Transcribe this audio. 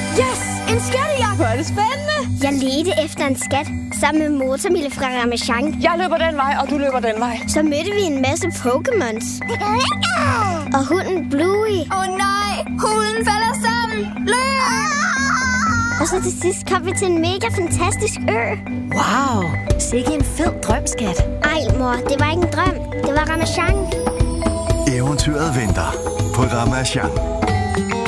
Yes! En skattejagt! Hvor er det spændende! Jeg ledte efter en skat sammen med Motormille fra Ramasjang. Jeg løber den vej, og du løber den vej. Så mødte vi en masse Pokémons. Og hunden Bluey. Nej, hunden falder sammen. Løb! Og så til sidst kom vi til en mega fantastisk ø. Wow, sikke en fed drøm, skat. Ej, mor, det var ikke en drøm. Det var Ramasjang. Eventyret venter på Ramasjang.